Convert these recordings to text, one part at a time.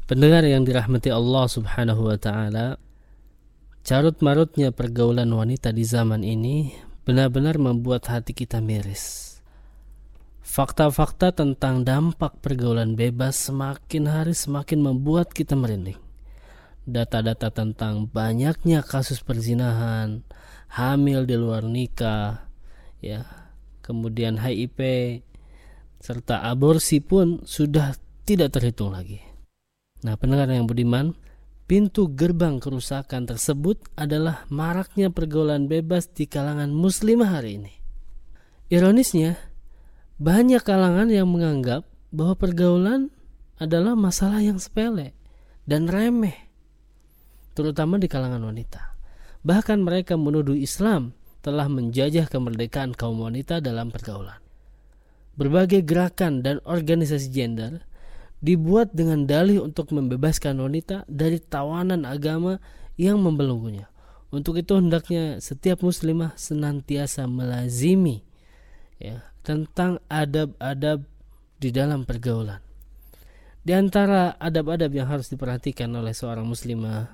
Pendengar yang dirahmati Allah Subhanahu wa taala, carut-marutnya pergaulan wanita di zaman ini benar-benar membuat hati kita miris. Fakta-fakta tentang dampak pergaulan bebas semakin hari semakin membuat kita merinding. Data-data tentang banyaknya kasus perzinahan, hamil di luar nikah, kemudian HIV serta aborsi pun sudah tidak terhitung lagi. Nah, pendengar yang budiman, pintu gerbang kerusakan tersebut adalah maraknya pergaulan bebas di kalangan muslimah hari ini. Ironisnya, banyak kalangan yang menganggap bahwa pergaulan adalah masalah yang sepele dan remeh, terutama di kalangan wanita. Bahkan mereka menuduh Islam telah menjajah kemerdekaan kaum wanita dalam pergaulan. Berbagai gerakan dan organisasi gender dibuat dengan dalih untuk membebaskan wanita dari tawanan agama yang membelenggunya. Untuk itu hendaknya setiap muslimah senantiasa melazimi tentang adab-adab di dalam pergaulan. Di antara adab-adab yang harus diperhatikan oleh seorang muslimah,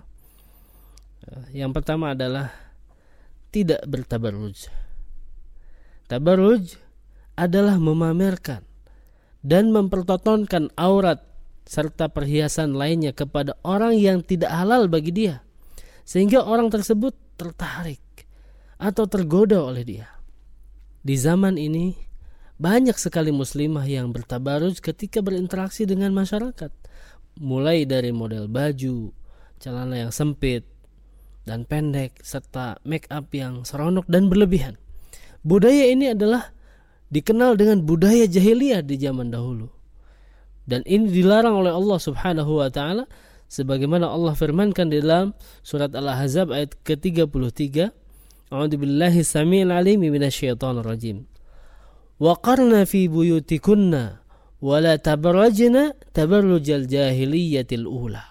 yang pertama adalah tidak bertabarruj. Tabarruj adalah memamerkan dan mempertontonkan aurat serta perhiasan lainnya kepada orang yang tidak halal bagi dia, sehingga orang tersebut tertarik atau tergoda oleh dia. Di zaman ini banyak sekali muslimah yang bertabarruj ketika berinteraksi dengan masyarakat, mulai dari model baju, celana yang sempit dan pendek, serta make up yang seronok dan berlebihan. Budaya ini adalah dikenal dengan budaya jahiliyah di zaman dahulu. Dan ini dilarang oleh Allah Subhanahu wa taala sebagaimana Allah firmankan di dalam surat Al-Ahzab ayat ke-33, A'udzubillahi samii'il 'aliim minasyaitonir rajim. Wa qarna fi buyutikunna wa la tabarrajna tabarrujal jahiliyatil ula.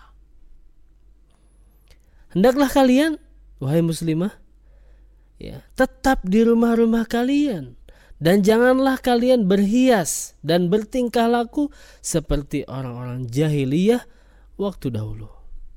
Hendaklah kalian, wahai muslimah, tetap di rumah-rumah kalian, dan janganlah kalian berhias dan bertingkah laku seperti orang-orang jahiliyah waktu dahulu.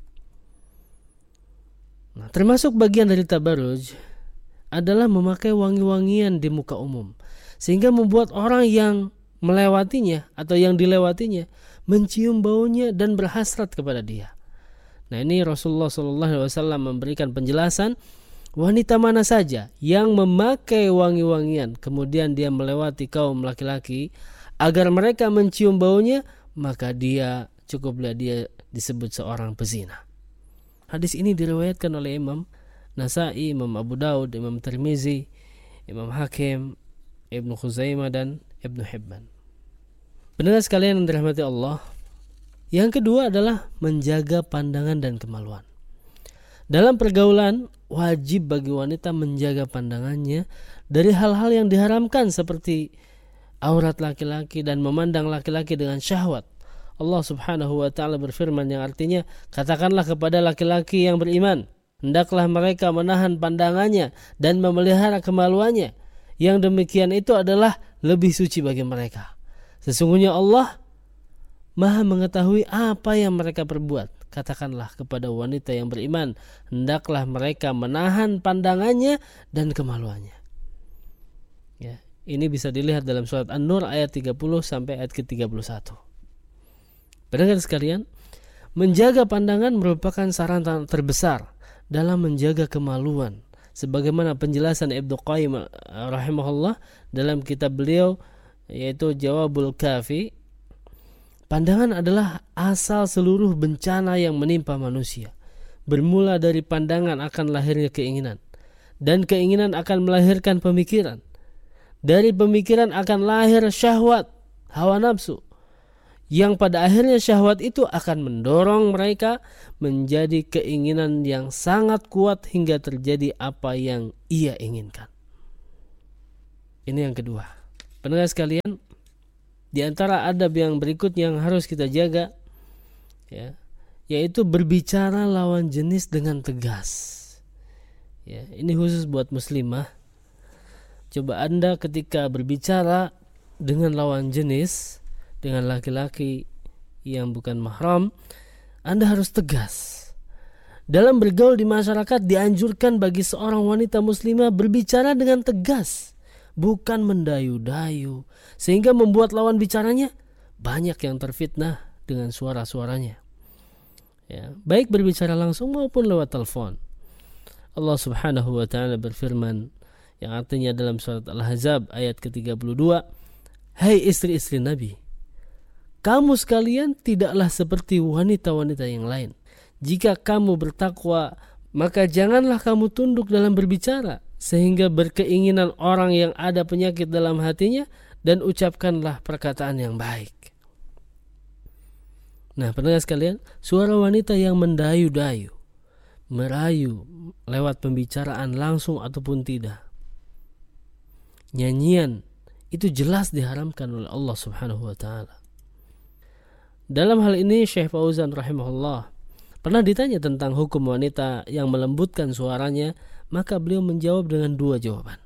Nah, termasuk bagian dari tabarruj adalah memakai wangi-wangian di muka umum, sehingga membuat orang yang melewatinya atau yang dilewatinya mencium baunya dan berhasrat kepada dia. Nah, ini Rasulullah SAW memberikan penjelasan wanita mana saja yang memakai wangi-wangian kemudian dia melewati kaum laki-laki agar mereka mencium baunya, maka dia cukuplah dia disebut seorang pezina. Hadis ini diriwayatkan oleh Imam Nasa'i, Imam Abu Daud, Imam Tirmizi, Imam Hakim, Ibnu Khuzaimah dan Ibnu Hibban. Pendengar sekalian yang dirahmati Allah, yang kedua adalah menjaga pandangan dan kemaluan. Dalam pergaulan, wajib bagi wanita menjaga pandangannya dari hal-hal yang diharamkan seperti aurat laki-laki dan memandang laki-laki dengan syahwat. Allah Subhanahu wa taala berfirman yang artinya, katakanlah kepada laki-laki yang beriman, hendaklah mereka menahan pandangannya dan memelihara kemaluannya. Yang demikian itu adalah lebih suci bagi mereka. Sesungguhnya Allah Maha mengetahui apa yang mereka perbuat. Katakanlah kepada wanita yang beriman, hendaklah mereka menahan pandangannya dan kemaluannya. Ini bisa dilihat dalam surat An-Nur ayat 30 sampai ayat ke-31. Pendengar sekalian, menjaga pandangan merupakan sarana terbesar dalam menjaga kemaluan. Sebagaimana penjelasan Ibnu Qayyim rahimahullah dalam kitab beliau yaitu Jawabul Kafi, pandangan adalah asal seluruh bencana yang menimpa manusia. Bermula dari pandangan akan lahirnya keinginan, dan keinginan akan melahirkan pemikiran. Dari pemikiran akan lahir syahwat, hawa nafsu, yang pada akhirnya syahwat itu akan mendorong mereka menjadi keinginan yang sangat kuat hingga terjadi apa yang ia inginkan. Ini yang kedua. Pendengar sekalian, di antara adab yang berikut yang harus kita jaga, yaitu berbicara lawan jenis dengan tegas. Ini khusus buat muslimah. Coba Anda ketika berbicara dengan lawan jenis, dengan laki-laki yang bukan mahram, Anda harus tegas. Dalam bergaul di masyarakat dianjurkan bagi seorang wanita muslimah berbicara dengan tegas, bukan mendayu-dayu, sehingga membuat lawan bicaranya banyak yang terfitnah dengan suara-suaranya. Ya, baik berbicara langsung maupun lewat telepon. Allah Subhanahu wa taala berfirman yang artinya dalam surat Al-Ahzab ayat ke-32, "Hai istri-istri Nabi, kamu sekalian tidaklah seperti wanita-wanita yang lain. Jika kamu bertakwa, maka janganlah kamu tunduk dalam berbicara, sehingga berkeinginan orang yang ada penyakit dalam hatinya, dan ucapkanlah perkataan yang baik." Nah, pendengar sekalian, suara wanita yang mendayu-dayu, merayu lewat pembicaraan langsung ataupun tidak, nyanyian, itu jelas diharamkan oleh Allah Subhanahu wa taala. Dalam hal ini Syekh Fauzan rahimahullah pernah ditanya tentang hukum wanita yang melembutkan suaranya, maka beliau menjawab dengan dua jawaban.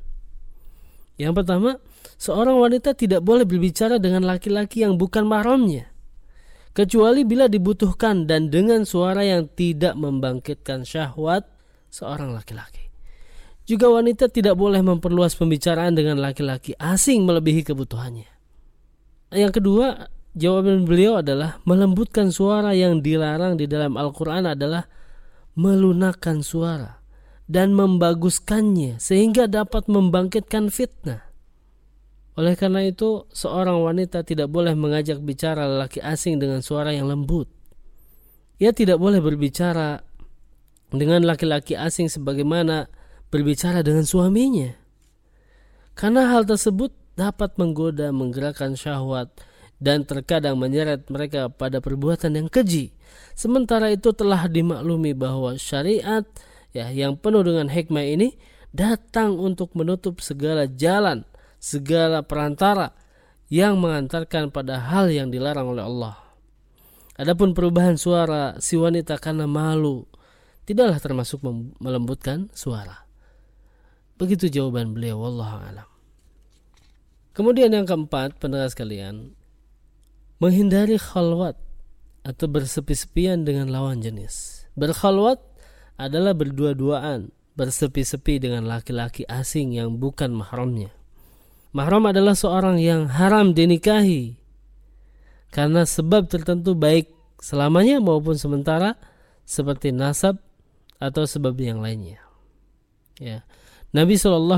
Yang pertama, seorang wanita tidak boleh berbicara dengan laki-laki yang bukan mahramnya, kecuali bila dibutuhkan dan dengan suara yang tidak membangkitkan syahwat seorang laki-laki. Juga wanita tidak boleh memperluas pembicaraan dengan laki-laki asing melebihi kebutuhannya. Yang kedua, jawaban beliau adalah melembutkan suara yang dilarang di dalam Al-Quran adalah melunakkan suara dan membaguskannya sehingga dapat membangkitkan fitnah. Oleh karena itu, seorang wanita tidak boleh mengajak bicara lelaki asing dengan suara yang lembut. Ia tidak boleh berbicara dengan laki-laki asing sebagaimana berbicara dengan suaminya. Karena hal tersebut dapat menggoda, menggerakkan syahwat, dan terkadang menyeret mereka pada perbuatan yang keji. Sementara itu telah dimaklumi bahwa syariat yang penuh dengan hikmah ini datang untuk menutup segala jalan, segala perantara yang mengantarkan pada hal yang dilarang oleh Allah. Adapun perubahan suara si wanita karena malu tidaklah termasuk melembutkan suara. Begitu jawaban beliau, wallahu a'lam. Kemudian yang keempat, pendengar sekalian, menghindari khalwat atau bersepi-sepian dengan lawan jenis. Berkhalwat adalah berdua-duaan, bersepi-sepi dengan laki-laki asing yang bukan mahramnya. Mahram adalah seorang yang haram dinikahi karena sebab tertentu, baik selamanya maupun sementara, seperti nasab atau sebab yang lainnya. Ya. Nabi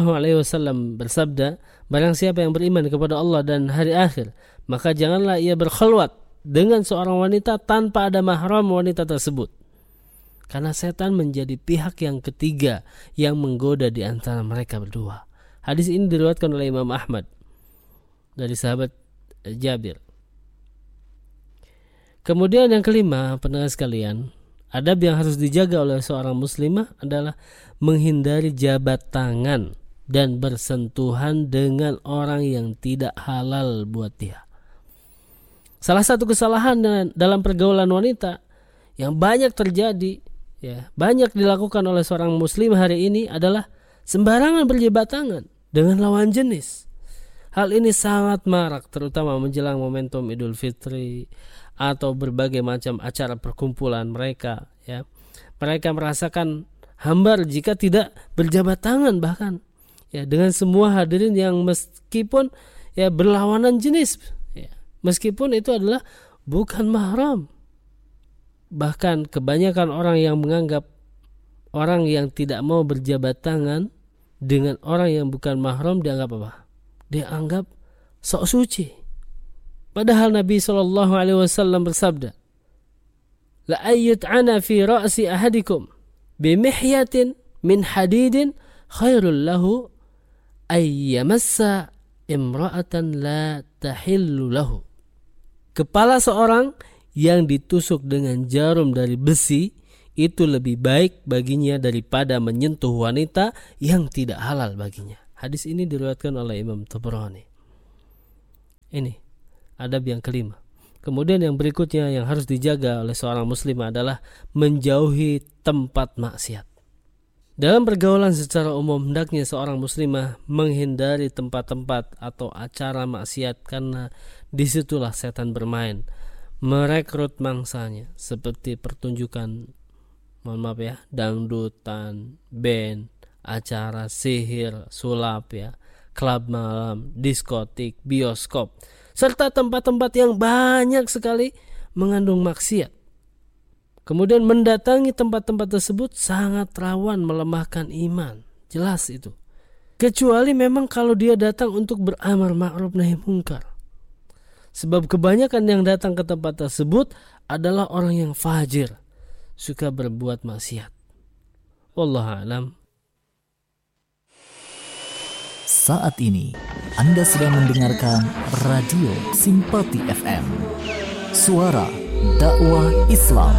SAW bersabda, barang siapa yang beriman kepada Allah dan hari akhir, maka janganlah ia berkhalwat dengan seorang wanita tanpa ada mahram wanita tersebut. Karena setan menjadi pihak yang ketiga yang menggoda di antara mereka berdua. Hadis ini diriwayatkan oleh Imam Ahmad dari sahabat Jabir. Kemudian yang kelima, pendengar sekalian, adab yang harus dijaga oleh seorang muslimah adalah menghindari jabat tangan dan bersentuhan dengan orang yang tidak halal buat dia. Salah satu kesalahan dalam pergaulan wanita yang banyak terjadi, banyak dilakukan oleh seorang muslim hari ini adalah sembarangan berjabat tangan dengan lawan jenis. Hal ini sangat marak terutama menjelang momentum Idul Fitri atau berbagai macam acara perkumpulan mereka. Mereka merasakan hambar jika tidak berjabat tangan, bahkan dengan semua hadirin yang meskipun berlawanan jenis, meskipun itu adalah bukan mahram. Bahkan kebanyakan orang yang menganggap orang yang tidak mau berjabat tangan dengan orang yang bukan mahram dianggap apa? Dianggap sok suci. Padahal Nabi SAW bersabda, la ayyut'ana fi ra'si ahadikum bimihyatin min hadidin khairul lahu ayyamassa imra'atan la tahillu lahu. Kepala seorang yang ditusuk dengan jarum dari besi itu lebih baik baginya daripada menyentuh wanita yang tidak halal baginya. Hadis ini diriwayatkan oleh Imam Tabrani. Ini adab yang kelima. Kemudian yang berikutnya yang harus dijaga oleh seorang muslim adalah menjauhi tempat maksiat. Dalam pergaulan secara umum, hendaknya seorang muslimah menghindari tempat-tempat atau acara maksiat karena disitulah setan bermain, merekrut mangsanya seperti pertunjukan, mohon maaf ya, dangdutan, band, acara sihir, sulap ya, klub malam, diskotik, bioskop, serta tempat-tempat yang banyak sekali mengandung maksiat. Kemudian mendatangi tempat-tempat tersebut sangat rawan melemahkan iman. Jelas itu. Kecuali memang kalau dia datang untuk beramar ma'ruf nahi munkar. Sebab kebanyakan yang datang ke tempat tersebut adalah orang yang fajir, suka berbuat maksiat. Wallahu a'lam. Saat ini Anda sedang mendengarkan Radio Simpati FM, suara dakwah Islam.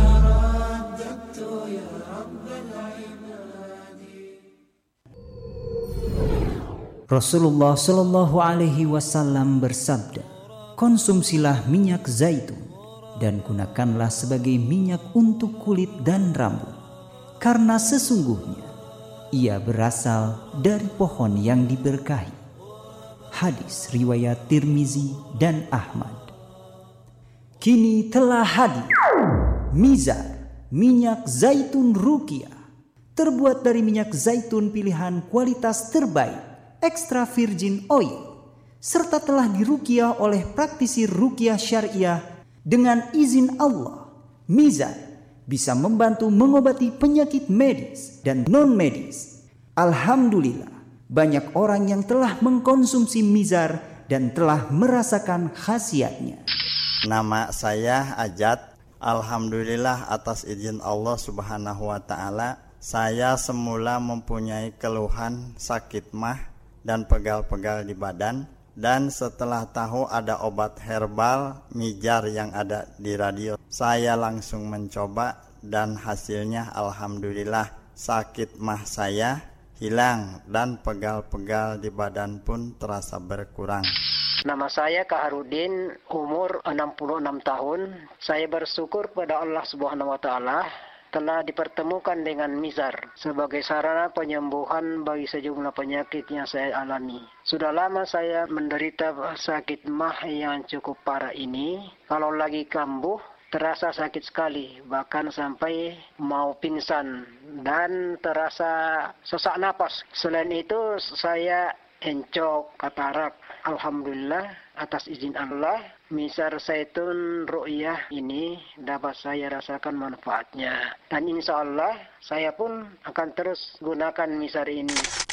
Rasulullah Shallallahu Alaihi Wasallam bersabda, konsumsilah minyak zaitun dan gunakanlah sebagai minyak untuk kulit dan rambut, karena sesungguhnya ia berasal dari pohon yang diberkahi. Hadis riwayat Tirmizi dan Ahmad. Kini telah hadir Mizar, minyak zaitun Ruqyah, terbuat dari minyak zaitun pilihan kualitas terbaik, extra virgin oil, serta telah diruqyah oleh praktisi ruqyah syariah. Dengan izin Allah, Mizar bisa membantu mengobati penyakit medis dan non-medis. Alhamdulillah, banyak orang yang telah mengkonsumsi Mizar dan telah merasakan khasiatnya. Nama saya Ajat. Alhamdulillah atas izin Allah Subhanahu wa taala, saya semula mempunyai keluhan sakit mah dan pegal-pegal di badan. Dan setelah tahu ada obat herbal Mizar yang ada di radio, saya langsung mencoba dan hasilnya alhamdulillah sakit mah saya hilang dan pegal-pegal di badan pun terasa berkurang. Nama saya Kak Harudin, umur 66 tahun. Saya bersyukur kepada Allah Subhanahu wa taala telah dipertemukan dengan Mizar sebagai sarana penyembuhan bagi sejumlah penyakit yang saya alami. Sudah lama saya menderita sakit mah yang cukup parah ini. Kalau lagi kambuh, terasa sakit sekali, bahkan sampai mau pingsan dan terasa sesak napas. Selain itu, saya encok, katarak. Alhamdulillah, atas izin Allah, Mizar zaitun Ruqyah ini dapat saya rasakan manfaatnya. Dan insya Allah saya pun akan terus gunakan Mizar ini.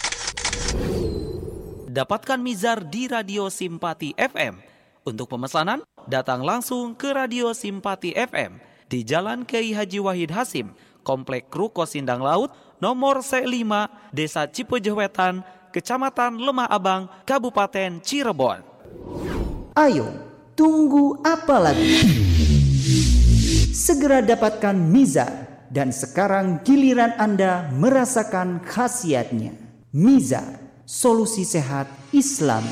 Dapatkan Mizar di Radio Simpati FM. Untuk pemesanan, datang langsung ke Radio Simpati FM di Jalan Kiai Haji Wahid Hasim, Komplek Ruko Sindang Laut, nomor C5, Desa Cipeujeuh Wetan, Kecamatan Lemah Abang, Kabupaten Cirebon. Ayo, tunggu apa lagi? Segera dapatkan Mizar dan sekarang giliran Anda merasakan khasiatnya. Mizar, solusi sehat Islam.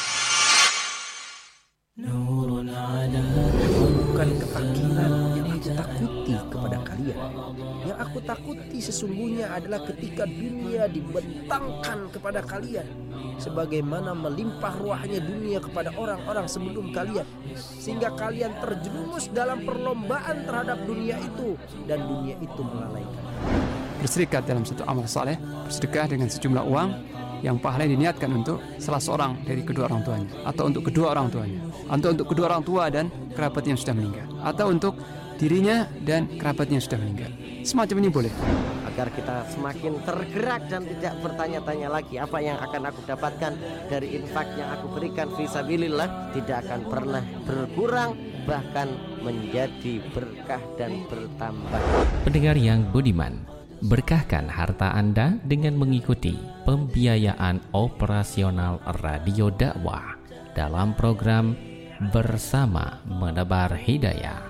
Bukan ketakilan yang aku takuti kepada kalian. Yang aku takuti sesungguhnya adalah ketika dunia dibentangkan kepada kalian, sebagaimana melimpah ruahnya dunia kepada orang-orang sebelum kalian, sehingga kalian terjerumus dalam perlombaan terhadap dunia itu, dan dunia itu melalaikan. Berserikat dalam satu amal saleh, bersedekah dengan sejumlah uang yang pahala diniatkan untuk salah seorang dari kedua orang tuanya, atau untuk kedua orang tuanya, atau untuk kedua orang tua dan kerabatnya yang sudah meninggal, atau untuk dirinya dan kerabatnya yang sudah meninggal. Semacam ini boleh. Agar kita semakin tergerak dan tidak bertanya-tanya lagi apa yang akan aku dapatkan dari infak yang aku berikan fisabilillah, tidak akan pernah berkurang, bahkan menjadi berkah dan bertambah. Pendengar yang budiman, berkahkan harta Anda dengan mengikuti pembiayaan operasional Radio Dakwah dalam program Bersama Menebar Hidayah.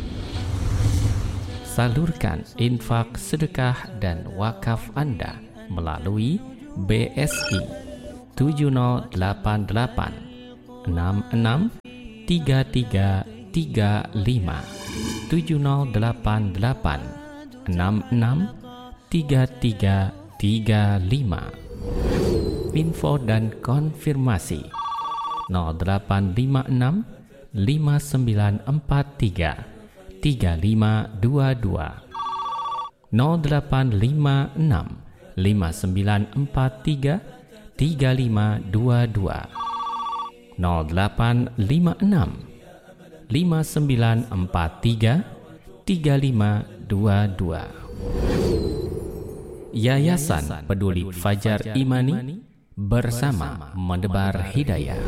Salurkan infak, sedekah, dan wakaf Anda melalui BSI 7088 66 3335 7088 66 3335. Info dan konfirmasi 0856 5943 3522 0856 5943 3522 0856 5943 3522. Yayasan Peduli Fajar Imani, bersama menebar hidayah.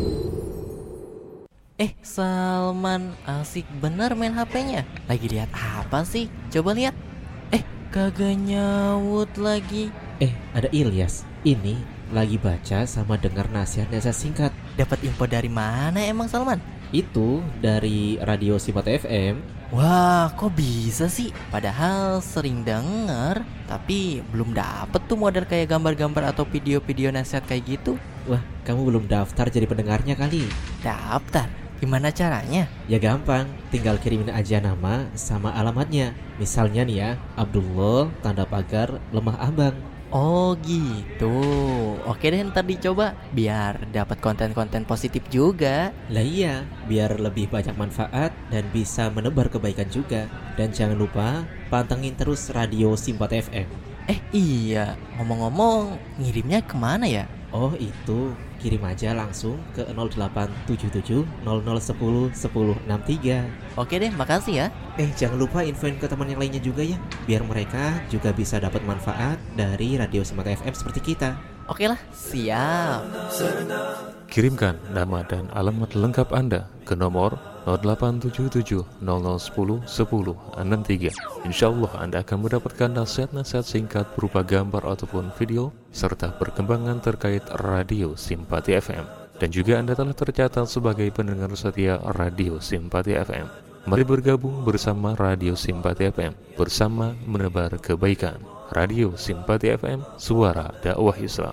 Salman, asik bener main HP-nya. Lagi lihat apa sih? Coba lihat. Kagak nyaut lagi. Ada Ilyas. Ini lagi baca sama dengar nasihat-nasihat singkat. Dapat info dari mana emang Salman? Itu dari Radio Simpati FM. Wah, kok bisa sih? Padahal sering denger, tapi belum dapet tuh model kayak gambar-gambar atau video-video nasihat kayak gitu. Wah, kamu belum daftar jadi pendengarnya kali. Daftar? Gimana caranya? Ya gampang, tinggal kirimin aja nama sama alamatnya. Misalnya nih ya, Abdullah tanda pagar Lemah Abang. Oh gitu. Oke deh, ntar dicoba biar dapat konten-konten positif juga. Lah iya, biar lebih banyak manfaat dan bisa menebar kebaikan juga. Dan jangan lupa pantengin terus Radio Simpati FM. Iya, ngomong-ngomong ngirimnya kemana ya? Oh itu, kirim aja langsung ke 0877 0010 1063. Oke deh, makasih ya. Jangan lupa infoin ke teman yang lainnya juga ya, biar mereka juga bisa dapat manfaat dari Radio Simpati FM seperti kita. Oke lah, siap. Kirimkan nama dan alamat lengkap Anda ke nomor 0877 0010 1063. InsyaAllah Anda akan mendapatkan nasihat-nasihat singkat berupa gambar ataupun video, serta perkembangan terkait Radio Simpati FM. Dan juga Anda telah tercatat sebagai pendengar setia Radio Simpati FM. Mari bergabung bersama Radio Simpati FM, bersama menebar kebaikan. Radio Simpati FM, suara dakwah Islam.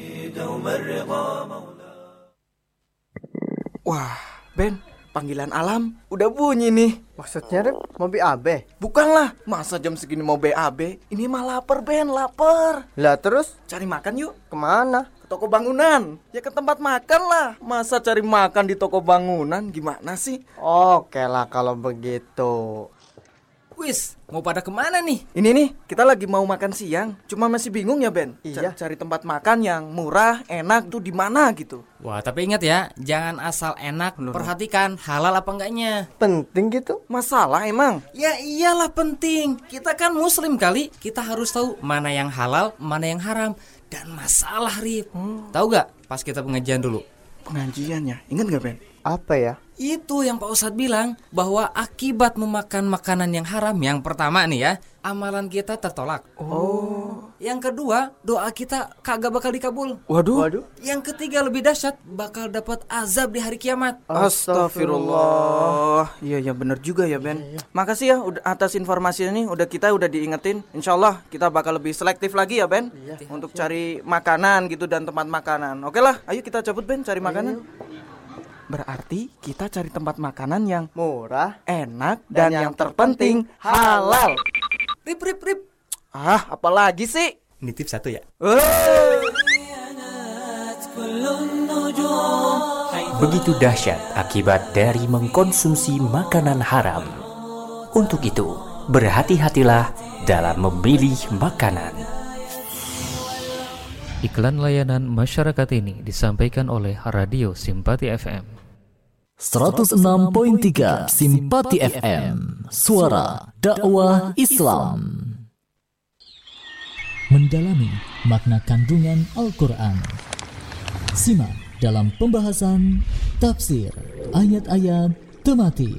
Wah, Ben, panggilan alam udah bunyi nih. Maksudnya Rip, mau BAB? Bukanlah, masa jam segini mau BAB? Ini mah lapar, Ben, lapar. Lah terus? Cari makan yuk. Kemana? Ke toko bangunan. Ya ke tempat makan lah. Masa cari makan di toko bangunan, gimana sih? Oke lah kalau begitu. Wis, mau pada kemana nih? Ini nih, kita lagi mau makan siang. Cuma masih bingung ya, Ben. Iya. Cari tempat makan yang murah, enak tuh di mana gitu. Wah, tapi ingat ya, jangan asal enak. Perhatikan halal apa enggaknya. Penting gitu? Masalah emang? Ya iyalah penting. Kita kan muslim kali. Kita harus tahu mana yang halal, mana yang haram. Dan masalah, Rip. Tahu gak pas kita pengajian dulu? Pengajiannya, ingat gak, Ben? Apa ya? Itu yang Pak Ustadz bilang, bahwa akibat memakan makanan yang haram, yang pertama nih ya, amalan kita tertolak. Oh. Yang kedua, doa kita kagak bakal dikabul. Waduh. Yang ketiga lebih dahsyat, bakal dapat azab di hari kiamat. Astagfirullah. Iya benar juga ya, Ben. Iya. Makasih ya atas informasinya nih, udah diingetin. Insyaallah kita bakal lebih selektif lagi ya, Ben. Iya. Untuk cari makanan gitu dan tempat makanan. Oke lah, ayo kita cabut, Ben, cari makanan. Berarti kita cari tempat makanan yang murah, enak, dan yang terpenting halal. Rip. Apalagi sih? Nitip satu ya. Begitu dahsyat akibat dari mengkonsumsi makanan haram. Untuk itu, berhati-hatilah dalam memilih makanan. Iklan layanan masyarakat ini disampaikan oleh Radio Simpati FM. 106.3 Simpati FM, suara dakwah Islam. Mendalami makna kandungan Al-Quran. Simak dalam pembahasan tafsir ayat-ayat temati.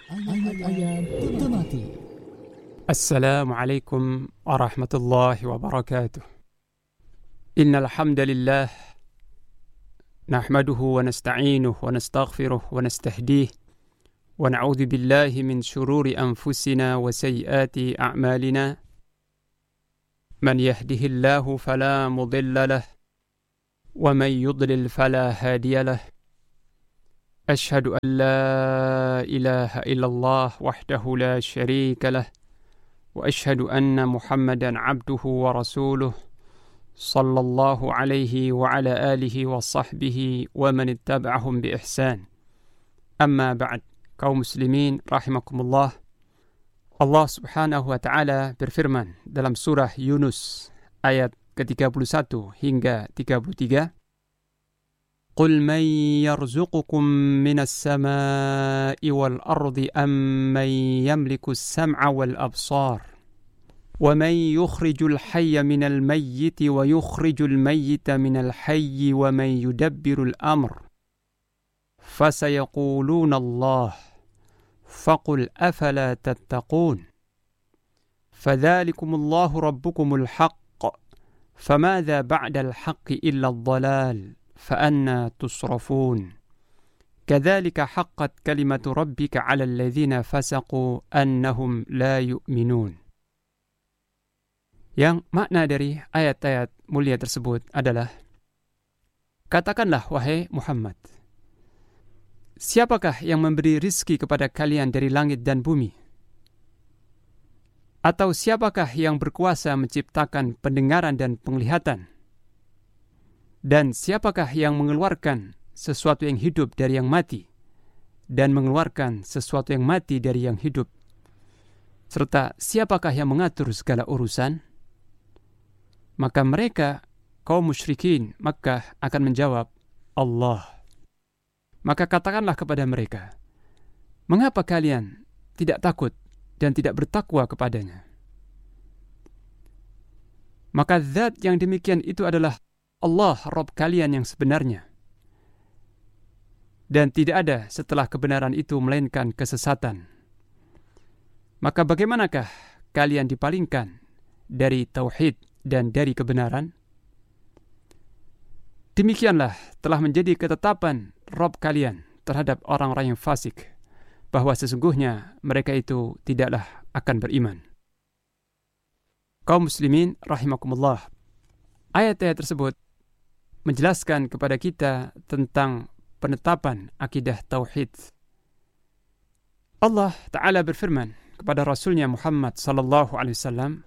Assalamualaikum warahmatullahi wabarakatuh. Innal hamdalillah nahmaduhu wa nasta'inuhu wa nastaghfiruh wa nastahdiih wa na'udzu billahi min shururi anfusina wa sayyiati a'malina. Man yahdihillahu fala mudilla lahu wa man yudlil fala hadiya lahu. Ashhadu an la ilaha illallah wahdahu la sharika lahu wa ashhadu anna Muhammadan 'abduhu wa rasuluh. Sallallahu alaihi wa ala alihi wa sahbihi wa man ittaba'ahum bi ihsan Amma ba'd, kaum muslimin rahimakumullah. Allah Subhanahu wa taala berfirman dalam surah Yunus ayat ke-31 hingga 33. Qul man yarzuqukum minas samaa'i wal ardi amman yamliku as-sam'a wal absar wa man yukhrijul hayya minal mayyiti wa yukhrijul mayyita minal hayyi wa man yudabbirul amr fasayaquluna Allah faqul afala tattaqun fadhalikumullahu rabbukumul haqq famadha ba'dal haqqi illa ad-dhalal فأنا تصرفون كذلك حقت كلمة ربك على الذين فسقوا أنهم لا يؤمنون. Yang makna dari ayat-ayat mulia tersebut adalah, katakanlah wahai Muhammad, siapakah yang memberi rizki kepada kalian dari langit dan bumi? Atau siapakah yang berkuasa menciptakan pendengaran dan penglihatan? Dan siapakah yang mengeluarkan sesuatu yang hidup dari yang mati, dan mengeluarkan sesuatu yang mati dari yang hidup? Serta siapakah yang mengatur segala urusan? Maka mereka, kaum musyrikin Makkah, akan menjawab, Allah. Maka katakanlah kepada mereka, mengapa kalian tidak takut dan tidak bertakwa kepadanya? Maka zat yang demikian itu adalah Allah, Rabb kalian yang sebenarnya. Dan tidak ada setelah kebenaran itu melainkan kesesatan. Maka bagaimanakah kalian dipalingkan dari tauhid dan dari kebenaran? Demikianlah telah menjadi ketetapan Rabb kalian terhadap orang-orang yang fasik, bahwa sesungguhnya mereka itu tidaklah akan beriman. Kaum muslimin rahimakumullah, ayat-ayat tersebut menjelaskan kepada kita tentang penetapan akidah tauhid. Allah Ta'ala berfirman kepada Rasulnya Muhammad sallallahu alaihi wasallam,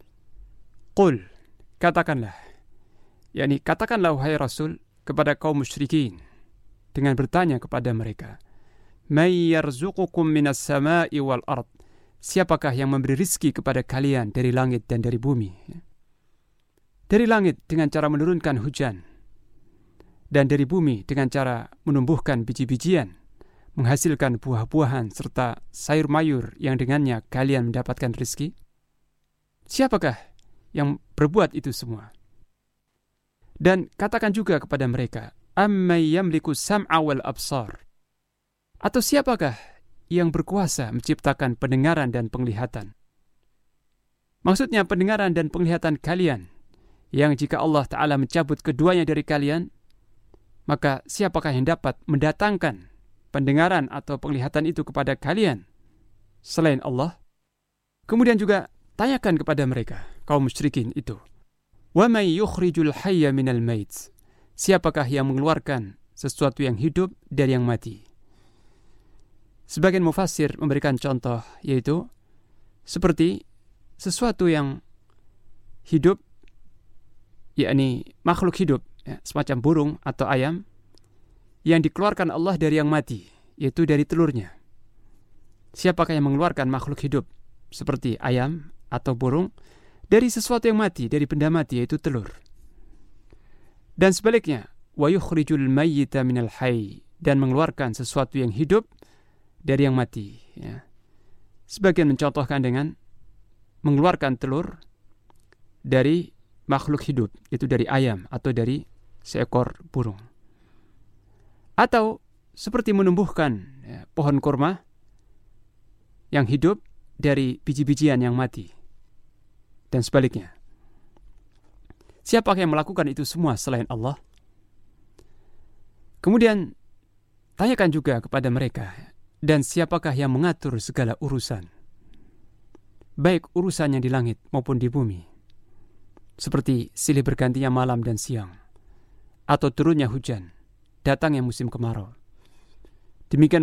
Qul, katakanlah, yakni katakanlah wahai Rasul kepada kaum musyrikin dengan bertanya kepada mereka, May yarzuqukum minas sama'i wal ard, siapakah yang memberi rizki kepada kalian dari langit dan dari bumi? Dari langit dengan cara menurunkan hujan, dan dari bumi dengan cara menumbuhkan biji-bijian, menghasilkan buah-buahan serta sayur mayur yang dengannya kalian mendapatkan rezeki? Siapakah yang berbuat itu semua? Dan katakan juga kepada mereka, Ammay yamliku sam'a wal absar, atau siapakah yang berkuasa menciptakan pendengaran dan penglihatan? Maksudnya pendengaran dan penglihatan kalian, yang jika Allah Ta'ala mencabut keduanya dari kalian, maka siapakah yang dapat mendatangkan pendengaran atau penglihatan itu kepada kalian selain Allah? Kemudian juga tanyakan kepada mereka, kaum musyrikin itu, wa may yukhrijul hayya minal mayt, siapakah yang mengeluarkan sesuatu yang hidup dari yang mati? Sebagian mufassir memberikan contoh, yaitu seperti sesuatu yang hidup, yakni makhluk hidup, ya, semacam burung atau ayam yang dikeluarkan Allah dari yang mati, yaitu dari telurnya. Siapakah yang mengeluarkan makhluk hidup seperti ayam atau burung dari sesuatu yang mati, dari benda mati, yaitu telur? Dan sebaliknya, wa yukhrijul mayyita minal hayy, dan mengeluarkan sesuatu yang hidup dari yang mati, ya. Sebagian mencontohkan dengan mengeluarkan telur dari makhluk hidup, itu dari ayam atau dari seekor burung. Atau seperti menumbuhkan, ya, pohon kurma yang hidup dari biji-bijian yang mati, dan sebaliknya. Siapakah yang melakukan itu semua selain Allah? Kemudian tanyakan juga kepada mereka, dan siapakah yang mengatur segala urusan, baik urusan yang di langit maupun di bumi, seperti silih bergantinya malam dan siang, atau turunnya hujan, datangnya musim kemarau. Demikian